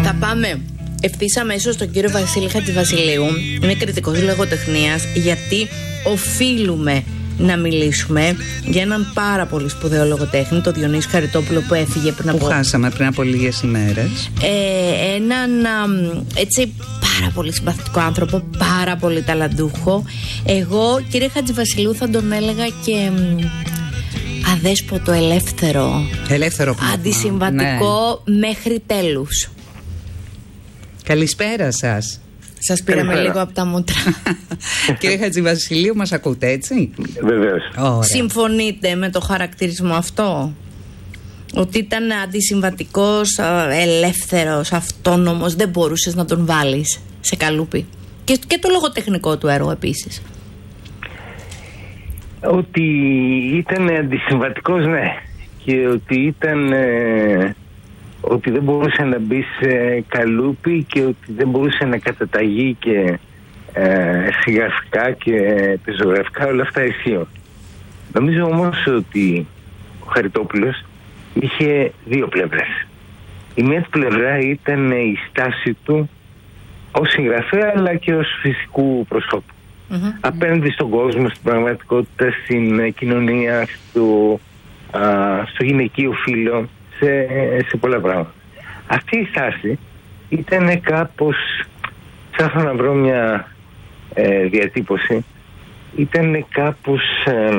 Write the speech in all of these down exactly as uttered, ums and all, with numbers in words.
Θα πάμε ευθύς αμέσως στον κύριο Βασίλη Χατζηβασιλείου. Είναι κριτικός λογοτεχνίας, γιατί οφείλουμε να μιλήσουμε για έναν πάρα πολύ σπουδαίο λογοτέχνη, τον Διονύση Χαριτόπουλο, που έφυγε πριν από... Που χάσαμε πριν από λίγες ημέρες. Ε, έναν α, έτσι πάρα πολύ συμπαθητικό άνθρωπο, πάρα πολύ ταλαντούχο. Εγώ, κύριε Χατζηβασιλείου, θα τον έλεγα και μ, αδέσποτο, ελεύθερο. Ελεύθερο πνεύμα. Αντισυμβατικό, ναι, μέχρι τέλους. Καλησπέρα σας. Σας πήραμε Καλησπέρα. λίγο από τα μούτρα. Κύριε Χατζηβασιλείου, μας ακούτε, έτσι? Βεβαίως. Συμφωνείτε με το χαρακτηρισμό αυτό? Ότι ήταν αντισυμβατικός, ελεύθερος, αυτόνομος, δεν μπορούσες να τον βάλεις σε καλούπι? Και, και το λογοτεχνικό του έργο επίσης. Ότι ήταν αντισυμβατικός, ναι. Και ότι ήταν... Ε... ότι δεν μπορούσε να μπει σε καλούπι και ότι δεν μπορούσε να καταταγεί και ε, συγγραφικά και πεζογραφικά, όλα αυτά ισχύουν. Νομίζω όμως ότι ο Χαριτόπουλος είχε δύο πλευρές. Η μία πλευρά ήταν η στάση του ως συγγραφέα, αλλά και ως φυσικού προσώπου. Mm-hmm. Απέναντι στον κόσμο, στην πραγματικότητα, στην κοινωνία, στο, α, στο γυναικείο φύλο, Σε, σε πολλά πράγματα. Αυτή η στάση ήταν κάπως, ψάχνω να βρω μια ε, διατύπωση, ήταν κάπως ε,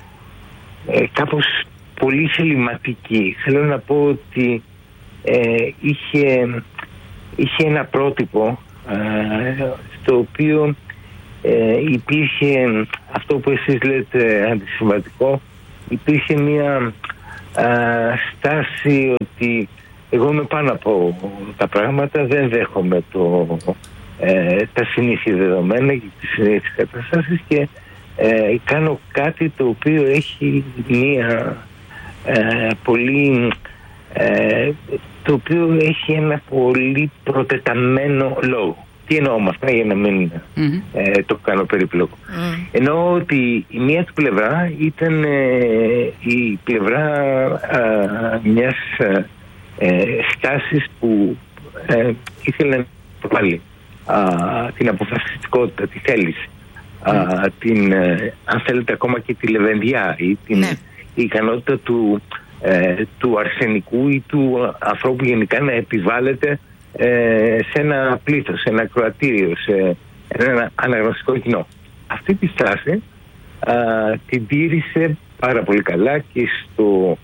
ε, κάπως πολύ θεληματική. Θέλω να πω ότι ε, είχε, είχε ένα πρότυπο ε, στο οποίο ε, υπήρχε αυτό που εσείς λέτε αντισυμβατικό, υπήρχε μια Uh, στάση ότι εγώ είμαι πάνω από τα πράγματα, δεν δέχομαι το, ε, τα συνήθεια δεδομένα και τις συνήθειες καταστάσεις και ε, κάνω κάτι το οποίο έχει μία ε, πολύ ε, το οποίο έχει ένα πολύ προτεταμένο λόγο. Τι εννοώ με αυτά, για να μην mm-hmm. ε, το κάνω περίπλοκο. Mm. Εννοώ ότι η μία του πλευρά ήταν ε, η πλευρά α, μιας ε, στάσης που ε, ήθελε να προβάλλει την αποφασιστικότητα, τη θέληση, mm. α, την, ε, αν θέλετε ακόμα και τη λεβενδιά ή την mm. η ικανότητα του, ε, του αρσενικού ή του ανθρώπου γενικά να επιβάλλεται σε ένα πλήθος, σε ένα ακροατήριο, σε ένα αναγνωστικό κοινό. Αυτή τη στάση α, την τήρησε πάρα πολύ καλά και στο,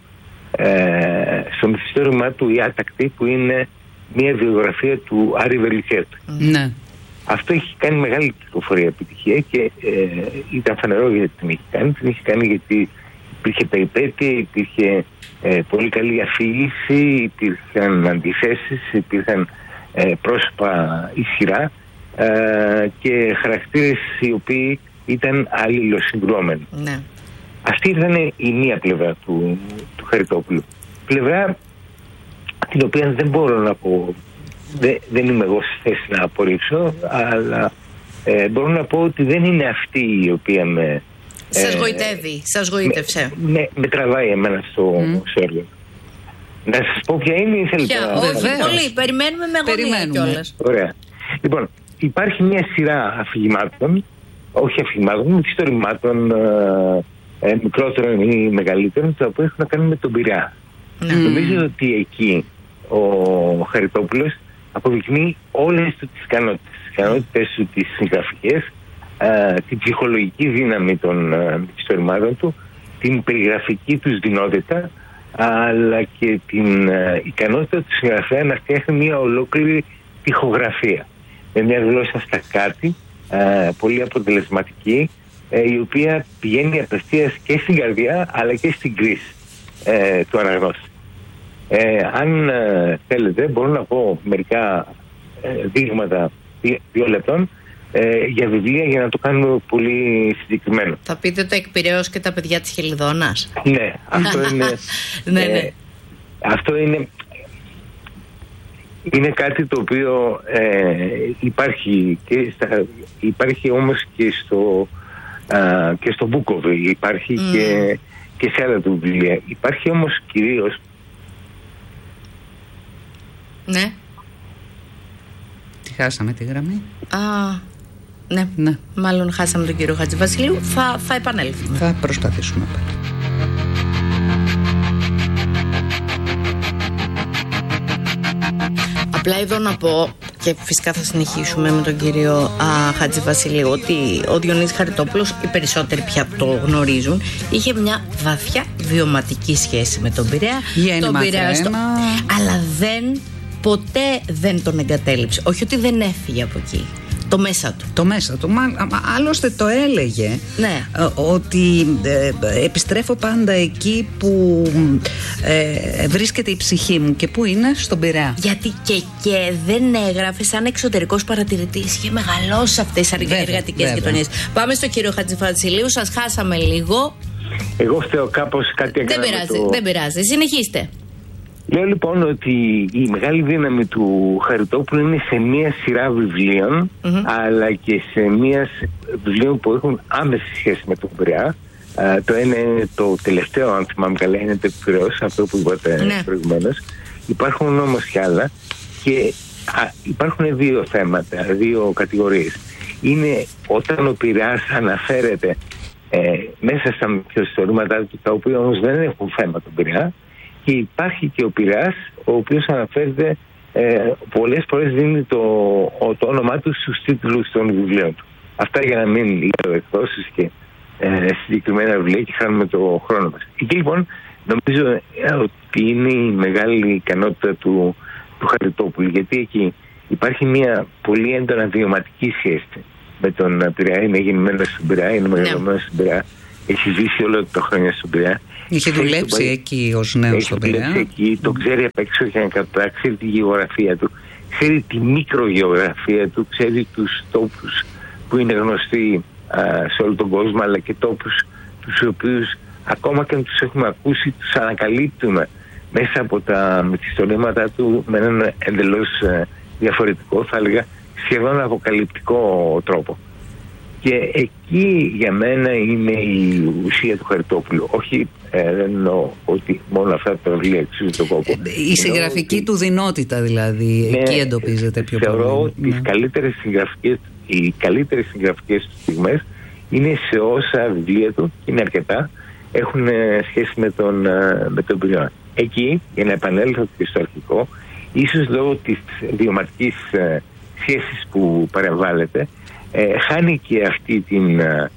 ε, στο μυθιστόρημα του «Η Άτακτη», που είναι μια βιογραφία του Άρη Βελιχέτου. Ναι. Αυτό έχει κάνει μεγάλη κυκλοφορία, επιτυχία, και ε, ήταν φανερό γιατί την έχει κάνει. Την έχει κάνει γιατί υπήρχε περιπέτεια, υπήρχε ε, πολύ καλή αφήγηση, υπήρχαν αντιθέσεις, υπήρχαν ε, πρόσωπα ισχυρά ε, και χαρακτήρες οι οποίοι ήταν αλληλοσυγκρουόμενοι. Ναι. Αυτή ήταν η μία πλευρά του, του Χαριτόπουλου. Πλευρά την οποία δεν μπορώ να πω, δε, δεν είμαι εγώ στη θέση να απορρίψω, αλλά ε, μπορώ να πω ότι δεν είναι αυτή η οποία με... Σας γοητεύει, ε, σας γοήτευσε. Με, με, με τραβάει εμένα στο mm. έργο. Να σας πω ποια είναι ή θέλετε? Ποια, όχι πολύ, περιμένουμε με αγωνία κιόλας. Ωραία. Λοιπόν, υπάρχει μια σειρά αφηγημάτων, όχι αφηγημάτων, μυθιστορημάτων ε, ε, μικρότερων ή μεγαλύτερων, τα οποία έχουν να κάνουν με τον Πειραιά. Mm. Νομίζω ότι εκεί ο Χαριτόπουλος αποδεικνύει όλες του τις ικανότητες, τις ικανότητες του, τις συγγραφικές, Uh, την ψυχολογική δύναμη των uh, ιστορημάτων του, την περιγραφική τους δυνότητα, αλλά και την uh, ικανότητα του συγγραφέα να φτιάχνει μια ολόκληρη τοιχογραφία με μια γλώσσα στα κάτι, uh, πολύ αποτελεσματική, uh, η οποία πηγαίνει απευθείας και στην καρδιά αλλά και στην κρίση uh, του αναγνώστη. Uh, αν uh, θέλετε, μπορώ να πω μερικά uh, δείγματα δύο λεπτών Ε, για βιβλία, για να το κάνουμε πολύ συγκεκριμένο. Θα πείτε το «Εκπειραίος και τα παιδιά της Χελιδόνας». Ναι, αυτό είναι, ναι, ναι. Ε, αυτό είναι είναι κάτι το οποίο ε, υπάρχει και στα, υπάρχει όμως και στο α, και στο Μπούκοβι, υπάρχει mm. και, και σε άλλα του βιβλία. Υπάρχει όμως κυρίως ναι. χάσαμε τη γραμμή. Α, ναι. Ναι. Μάλλον χάσαμε τον κύριο Χατζηβασιλείου. Θα, θα επανέλθουμε. Θα προσπαθήσουμε πάλι. Απλά εδώ να πω, και φυσικά θα συνεχίσουμε με τον κύριο α, Χατζηβασιλείου, ότι ο Διονύσης Χαριτόπουλος, οι περισσότεροι πια το γνωρίζουν, είχε μια βαθιά βιωματική σχέση με τον Πειραιά. Γέννημα τον Πειραιά στο... αλλά δεν, ποτέ δεν τον εγκατέλειψε. Όχι ότι δεν έφυγε από εκεί. Το μέσα του. Το μέσα του. Μα, άλλωστε το έλεγε, ναι. ε, ότι ε, επιστρέφω πάντα εκεί που ε, βρίσκεται η ψυχή μου. Και πού είναι? Στον Πειραιά. Γιατί και, και δεν έγραφε σαν εξωτερικός παρατηρητής. Είχε μεγαλώσει αυτές τις εργατικές γειτονιές. Πάμε στον κύριο Χατζηβασιλείου. Σας χάσαμε λίγο. Εγώ φταίω κάπως, κάτι έκανα. Δεν πειράζει, το... δεν πειράζει. Συνεχίστε. Λέω λοιπόν ότι η μεγάλη δύναμη του Χαριτόπουλου είναι σε μία σειρά βιβλίων, mm-hmm. αλλά και σε μία βιβλίων που έχουν άμεση σχέση με τον Πειραιά. Uh, το ένα είναι το τελευταίο, αν θυμάμαι καλά, είναι το Πειραιώς, αυτό που είπατε ναι. προηγουμένως. Υπάρχουν όμως κι άλλα και α, υπάρχουν δύο θέματα, δύο κατηγορίες. Είναι όταν ο Πειραιάς αναφέρεται ε, μέσα στα μυθιστορήματά του, τα οποία όμως δεν έχουν θέμα τον Πειραιά. Και υπάρχει και ο Πειραιάς, ο οποίος αναφέρεται ε, πολλές φορές, δίνει το, το όνομά του στους τίτλους των βιβλίων του. Αυτά για να μην λέω εκδόσεις και ε, συγκεκριμένα βιβλία και χάνουμε το χρόνο μας. Εκεί λοιπόν νομίζω ε, ότι είναι η μεγάλη ικανότητα του, του Χαριτόπουλου, γιατί εκεί υπάρχει μια πολύ έντονα βιωματική σχέση με τον Πειραιά. Είναι γεννημένος στον Πειραιά, είναι μεγαλωμένος στον Πειραιά, έχει ζήσει όλο το χρόνια στον Πειραιά. Είχε δουλέψει εκεί ως νέος στον Πειραιά. Έχει δουλέψει εκεί, το ξέρει απ' έξω και ανακατά, ξέρει τη γεωγραφία του, ξέρει τη μικρογεωγραφία του, ξέρει τους τόπους που είναι γνωστοί α, σε όλο τον κόσμο, αλλά και τόπους τους οποίους ακόμα και αν τους έχουμε ακούσει, τους ανακαλύπτουμε μέσα από τα μυθιστορήματά του με έναν εντελώς α, διαφορετικό, θα έλεγα σχεδόν αποκαλυπτικό τρόπο. Και εκεί για μένα είναι η ουσία του Χαριτόπουλου. Όχι, ε, δεν εννοώ ότι μόνο αυτά τα βιβλία αξίζουν τον κόπο. Η συγγραφική ότι... του δυνότητα δηλαδή, ναι, εκεί εντοπίζεται πιο πολύ. Θεωρώ ότι τις καλύτερες συγγραφικές, οι καλύτερες συγγραφικές του στιγμές είναι σε όσα βιβλία του, και είναι αρκετά, έχουν σχέση με τον, με τον Πειραιά. Εκεί, για να επανέλθω και στο αρχικό, ίσως λόγω της βιωματικής σχέσης που παρεμβάλλεται, Ε, χάνει και αυτή την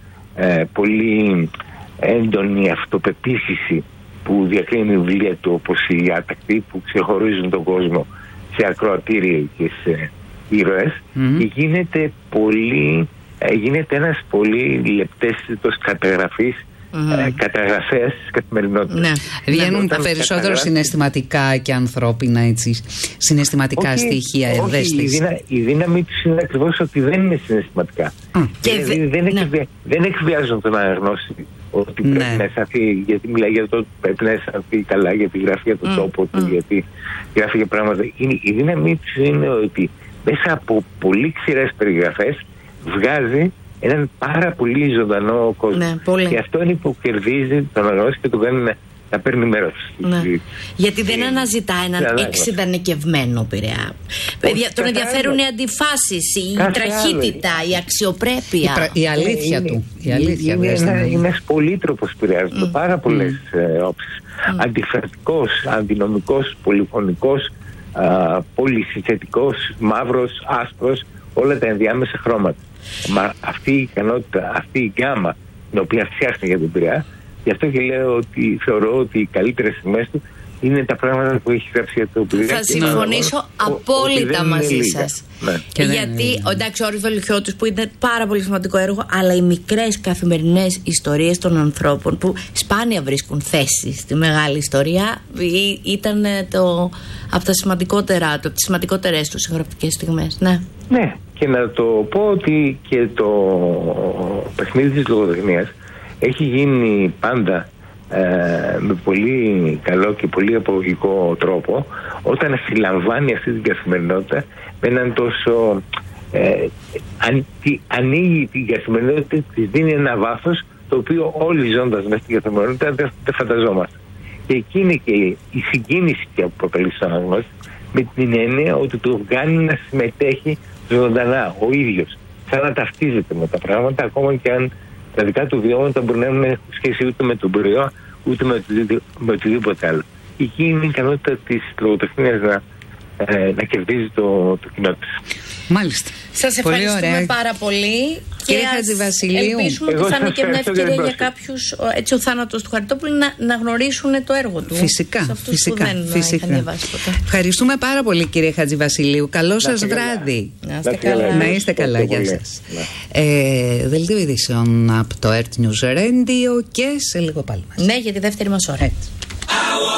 ε, πολύ έντονη αυτοπεποίθηση που διακρίνει η βιβλία του, όπως οι άτακτοι που ξεχωρίζουν τον κόσμο σε ακροατήριο και σε ήρωες, mm-hmm. και γίνεται πολύ ε, γίνεται ένας πολύ λεπτέστητος καταγραφής Mm-hmm. Ε, καταγραφέας της καθημερινότητας. Ναι. Βγαίνουν τα περισσότερο καταγράφει... συναισθηματικά και ανθρώπινα, έτσι, συναισθηματικά όχι, στοιχεία, ευαίσθητες. Η, δύνα, η δύναμη τους είναι ακριβώς ότι δεν είναι συναισθηματικά. Mm. Και δηλαδή, δε, δεν, ναι. εκβια, δεν εκβιάζουν τον αναγνώστη ότι ναι. πρέπει να αισθανθεί, γιατί μιλάει για το ότι πρέπει να αισθανθεί καλά, γιατί γράφει για τον mm. τόπο του, mm. γιατί γράφει για πράγματα. Είναι, η δύναμή τους είναι ότι μέσα από πολύ ξηρές περιγραφές βγάζει έναν πάρα πολύ ζωντανό κόσμο. Ναι, πολύ. Και αυτό είναι που κερδίζει τον αναγνώστη και τον κάνει να, να παίρνει μέρος. Ναι. Γιατί δεν ε, αναζητά έναν εξειδανικευμένο Πειραιά. Παιδιά, τον ενδιαφέρουν οι αντιφάσεις, η τραχύτητα, άλλο. η αξιοπρέπεια. Η, πρα... η αλήθεια είναι, του. Η αλήθεια είναι, είναι, είναι, είναι ένας πολύτροπος Πειραιάς με mm. πάρα πολλές mm. ε, όψεις. Mm. Αντιφατικός, αντινομικός, πολυφωνικός, α, πολυσυνθετικός, μαύρος, άσπρος, όλα τα ενδιάμεσα χρώματα. Μα αυτή η ικανότητα, αυτή η γκάμα την οποία φτιάχνει για τον Πειραιά, γι' αυτό και λέω ότι θεωρώ ότι οι καλύτερες στιγμές του είναι τα πράγματα που έχει γράψει για τον Πειραιά. Θα συμφωνήσω ο, απόλυτα ο, μαζί σας. Ναι. Γιατί, είναι... εντάξει, ο Όρης Βελουχιώτης που είναι πάρα πολύ σημαντικό έργο, αλλά οι μικρές καθημερινές ιστορίες των ανθρώπων που σπάνια βρίσκουν θέση στη μεγάλη ιστορία ήταν το, από τα σημαντικότερα, από τις σημαντικότερες του συγγραφικές στιγμές. Ναι. Ναι. Και να το πω ότι και το παιχνίδι της λογοτεχνίας έχει γίνει πάντα ε, με πολύ καλό και πολύ απολογικό τρόπο, όταν συλλαμβάνει αυτή την καθημερινότητα με έναν τόσο ε, αν, τι, ανοίγει την καθημερινότητα, της δίνει ένα βάθος το οποίο όλοι ζώντας μέσα στην καθημερινότητα δεν, δεν φανταζόμαστε. Και εκεί είναι και η συγκίνηση που προκαλεί στον αναγνώστη, με την έννοια ότι το κάνει να συμμετέχει ζωντανά ο ίδιος, σαν να ταυτίζεται με τα πράγματα, ακόμα και αν τα δικά του βιώματα μπορεί να μην έχουν σχέση ούτε με τον προϊόν ούτε με, με οτιδήποτε άλλο. Εκεί είναι η ικανότητα της λογοτεχνίας να, ε, να κερδίζει το, το κοινό της. Μάλιστα. Σας ευχαριστούμε ωραία. πάρα πολύ. Κύριε Χατζηβασιλείου, ελπίζουμε ότι θα είναι και μια ευκαιρία για κάποιους, έτσι ο θάνατος του Χαριτόπουλου, να, να γνωρίσουν το έργο του. Φυσικά, φυσικά, που δεν φυσικά. είχαν διαβάσει ποτέ. Ευχαριστούμε πάρα πολύ, κύριε Χατζηβασιλείου. Καλό σας βράδυ. Να είστε καλά. Να είστε καλά, γεια σας. Ε, δελτίο ειδήσεων από το Earth News Radio και σε λίγο πάλι μας. Ναι, για τη δεύτερη μας ώρα. Έτσι.